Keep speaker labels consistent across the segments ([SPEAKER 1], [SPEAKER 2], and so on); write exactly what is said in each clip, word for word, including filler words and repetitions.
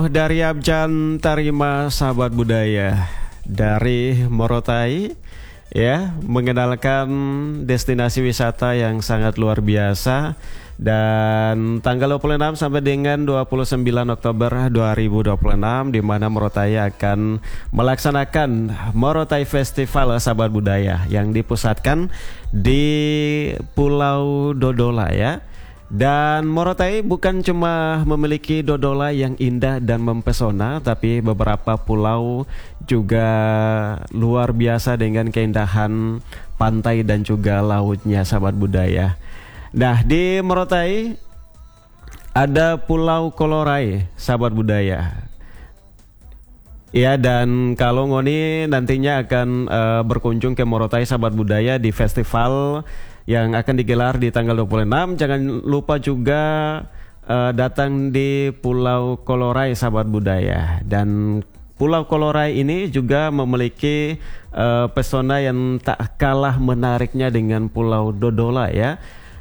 [SPEAKER 1] Dari Abjan Tarima, sahabat budaya dari Morotai, ya, mengenalkan destinasi wisata yang sangat luar biasa. Dan tanggal dua puluh enam sampai dengan dua puluh sembilan Oktober dua ribu dua puluh enam, di mana Morotai akan melaksanakan Morotai Festival, sahabat budaya, yang dipusatkan di Pulau Dodola, ya. Dan Morotai bukan cuma memiliki dodola yang indah dan mempesona, tapi beberapa pulau juga luar biasa dengan keindahan pantai dan juga lautnya, sahabat budaya. Nah, di Morotai ada Pulau Kolorai, sahabat budaya. Ya, dan kalau Ngoni nantinya akan uh, berkunjung ke Morotai, sahabat budaya, di festival yang akan digelar di tanggal dua puluh enam, jangan lupa juga uh, datang di Pulau Kolorai, sahabat budaya. Dan Pulau Kolorai ini juga memiliki uh, pesona yang tak kalah menariknya dengan Pulau Dodola, ya.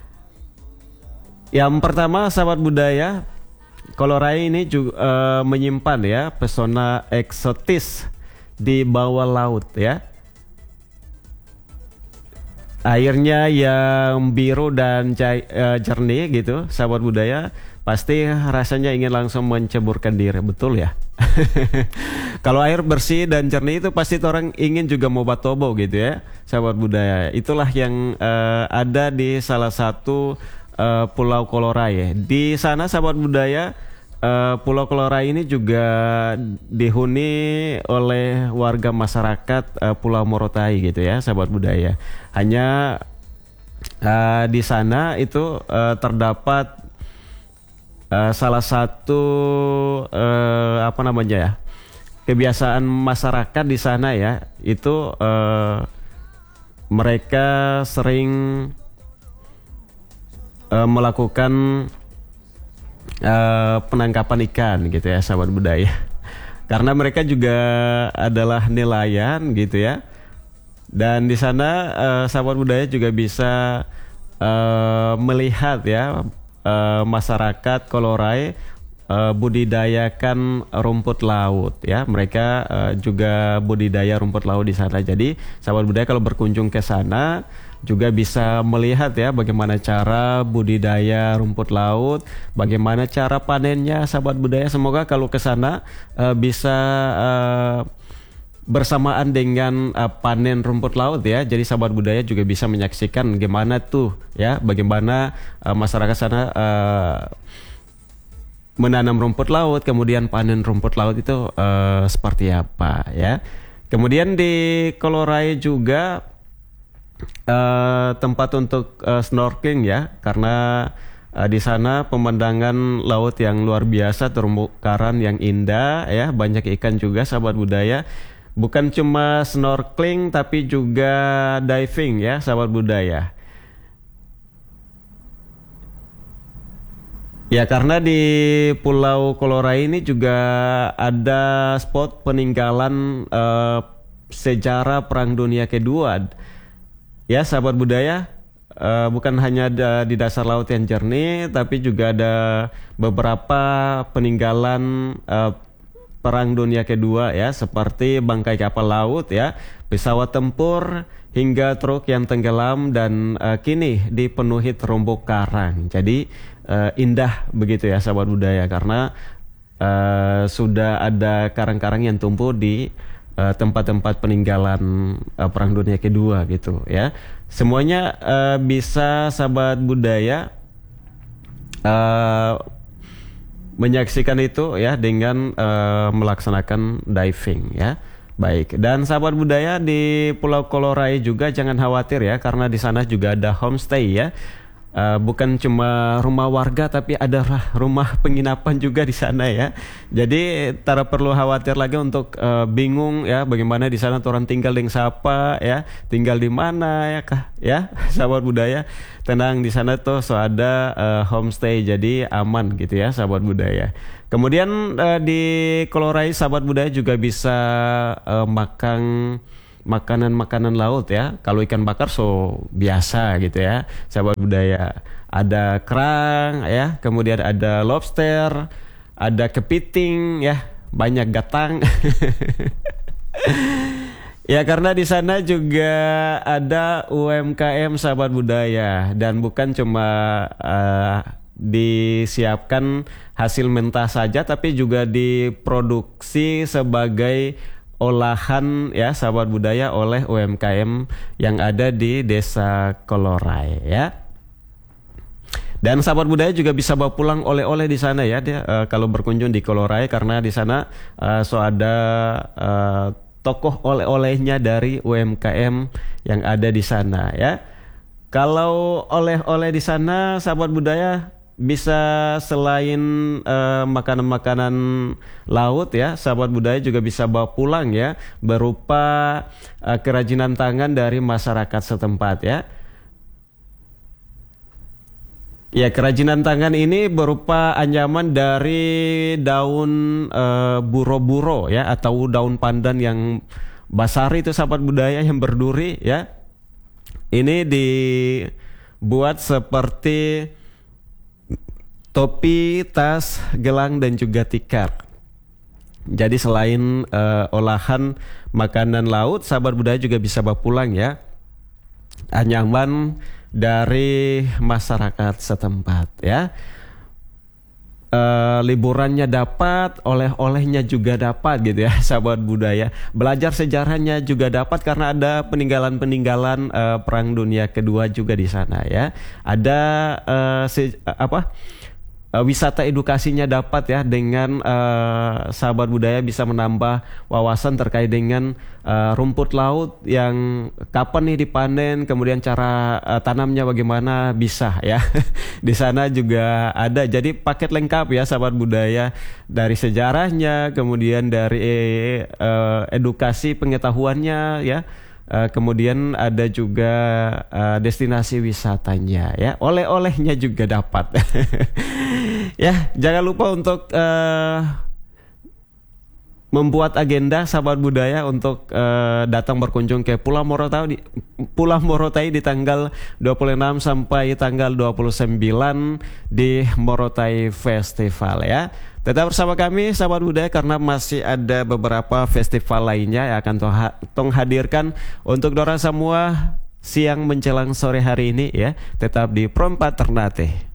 [SPEAKER 1] Yang pertama, sahabat budaya, Kolorai ini juga uh, menyimpan, ya, pesona eksotis di bawah laut, ya. Airnya yang biru dan cai, uh, jernih gitu, sahabat budaya, pasti rasanya ingin langsung menceburkan diri, betul ya? Kalau air bersih dan jernih itu pasti orang ingin juga mau batobo gitu, ya, sahabat budaya. Itulah yang uh, ada di salah satu uh, Pulau Kolorai. Di sana, sahabat budaya, Uh, Pulau Kolorai ini juga dihuni oleh warga masyarakat uh, Pulau Morotai gitu, ya, sahabat budaya. Hanya uh, di sana itu uh, terdapat uh, salah satu uh, apa namanya ya kebiasaan masyarakat di sana, ya, itu uh, mereka sering uh, melakukan Uh, penangkapan ikan gitu, ya, sahabat budaya. Karena mereka juga adalah nelayan gitu, ya. Dan di sana uh, sahabat budaya juga bisa uh, melihat, ya, uh, masyarakat Kolorai uh, budidayakan rumput laut, ya. Mereka uh, juga budidaya rumput laut di sana. Jadi sahabat budaya kalau berkunjung ke sana juga bisa melihat, ya, bagaimana cara budidaya rumput laut, bagaimana cara panennya, sahabat budaya. Semoga kalau ke sana uh, bisa uh, bersamaan dengan uh, panen rumput laut, ya. Jadi sahabat budaya juga bisa menyaksikan gimana tuh, ya, bagaimana uh, masyarakat sana uh, menanam rumput laut, kemudian panen rumput laut itu uh, seperti apa, ya. Kemudian di Kolorai juga Uh, tempat untuk uh, snorkeling, ya, karena uh, di sana pemandangan laut yang luar biasa, terumbu karang yang indah, ya, banyak ikan juga, sahabat budaya. Bukan cuma snorkeling tapi juga diving, ya, sahabat budaya. Ya, karena di Pulau Kolorai ini juga ada spot peninggalan uh, sejarah Perang Dunia Kedua. Ya, sahabat budaya, uh, bukan hanya ada di dasar laut yang jernih, tapi juga ada beberapa peninggalan uh, Perang Dunia Kedua, ya, seperti bangkai kapal laut, ya, pesawat tempur, hingga truk yang tenggelam dan uh, kini dipenuhi terumbu karang. Jadi uh, indah begitu, ya, sahabat budaya, karena uh, sudah ada karang-karang yang tumbuh di Uh, tempat-tempat peninggalan uh, Perang Dunia Kedua gitu, ya. Semuanya uh, bisa sahabat budaya uh, menyaksikan itu, ya, dengan uh, melaksanakan diving, ya. Baik, dan sahabat budaya di Pulau Kolorai juga jangan khawatir, ya, karena di sana juga ada homestay, ya. Uh, bukan cuma rumah warga tapi ada rumah penginapan juga di sana, ya. Jadi tak perlu khawatir lagi untuk uh, bingung, ya, bagaimana di sana orang tinggal dengan siapa, ya, tinggal di mana, ya kah, ya, sahabat budaya. Tenang, di sana tuh so ada uh, homestay, jadi aman gitu, ya, sahabat budaya. Kemudian uh, di Kolorai, sahabat budaya juga bisa uh, makan makanan-makanan laut, ya. Kalau ikan bakar so biasa gitu, ya, sahabat budaya. Ada kerang, ya, kemudian ada lobster, ada kepiting ya, banyak gatang. Ya karena di sana juga ada U M K M sahabat budaya, dan bukan cuma uh, disiapkan hasil mentah saja, tapi juga diproduksi sebagai olahan ya sahabat budaya oleh U M K M yang ada di Desa Kolorai ya. Dan sahabat budaya juga bisa bawa pulang oleh-oleh di sana ya, dia, uh, kalau berkunjung di Kolorai, karena di sana uh, so ada uh, tokoh oleh-olehnya dari U M K M yang ada di sana ya. Kalau oleh-oleh di sana sahabat budaya bisa selain uh, makanan-makanan laut ya, sahabat budaya juga bisa bawa pulang ya, berupa uh, kerajinan tangan dari masyarakat setempat ya. Ya, kerajinan tangan ini berupa anyaman dari daun uh, buro-buro ya, atau daun pandan yang basari itu sahabat budaya, yang berduri ya. Ini dibuat seperti topi, tas, gelang, dan juga tikar. Jadi selain uh, olahan makanan laut, sahabat budaya juga bisa bawa pulang ya, anyaman dari masyarakat setempat ya. Uh, liburannya dapat, oleh-olehnya juga dapat gitu ya sahabat budaya. Belajar sejarahnya juga dapat karena ada peninggalan-peninggalan uh, Perang Dunia Kedua juga di sana ya. Ada uh, se apa uh, wisata edukasinya dapat ya, dengan uh, sahabat budaya bisa menambah wawasan terkait dengan uh, rumput laut yang kapan nih dipanen, kemudian cara uh, tanamnya bagaimana, bisa ya. Di sana juga ada, jadi paket lengkap ya sahabat budaya, dari sejarahnya, kemudian dari uh, edukasi pengetahuannya ya. Uh, kemudian ada juga uh, destinasi wisatanya ya, oleh-olehnya juga dapat. Ya, jangan lupa untuk uh, membuat agenda sahabat budaya untuk uh, datang berkunjung ke Pulau Morotai di, Pulau Morotai di tanggal dua puluh enam sampai tanggal dua puluh sembilan di Morotai Festival ya. Tetap bersama kami sahabat budaya, karena masih ada beberapa festival lainnya yang akan tong hadirkan untuk dorang semua siang menjelang sore hari ini ya. Tetap di Pro empat Ternate.